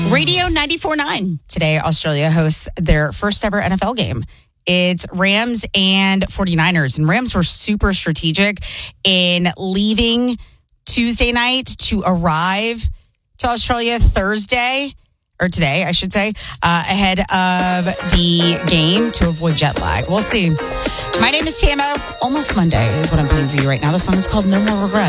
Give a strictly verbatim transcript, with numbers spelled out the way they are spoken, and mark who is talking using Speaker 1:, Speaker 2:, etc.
Speaker 1: Radio ninety-four point nine. Today, Australia hosts their first ever N F L game. It's Rams and 49ers. And Rams were super strategic in leaving Tuesday night to arrive to Australia Thursday, or today, I should say, uh, ahead of the game to avoid jet lag. We'll see. My name is Tamo. Almost Monday is what I'm playing for you right now. The song is called No More Regrets.